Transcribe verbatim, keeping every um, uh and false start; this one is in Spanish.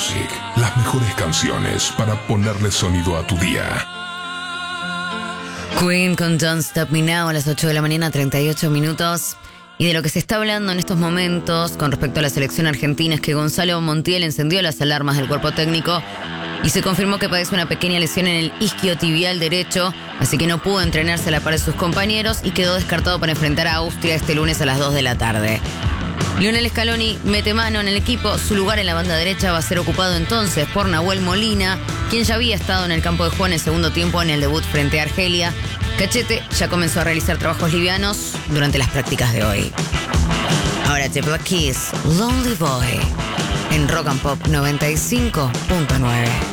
Music, las mejores canciones para ponerle sonido a tu día. Queen con Don't Stop Me Now a las ocho de la mañana, treinta y ocho minutos. Y de lo que se está hablando en estos momentos con respecto a la selección argentina es que Gonzalo Montiel encendió las alarmas del cuerpo técnico y se confirmó que padece una pequeña lesión en el isquiotibial derecho, así que no pudo entrenarse a la par de sus compañeros y quedó descartado para enfrentar a Austria este lunes a las dos de la tarde. Lionel Scaloni mete mano en el equipo. Su lugar en la banda derecha va a ser ocupado entonces por Nahuel Molina, quien ya había estado en el campo de juego en el segundo tiempo en el debut frente a Argelia. Cachete ya comenzó a realizar trabajos livianos durante las prácticas de hoy. Ahora The Black Keys, Lonely Boy, en Rock and Pop noventa y cinco punto nueve.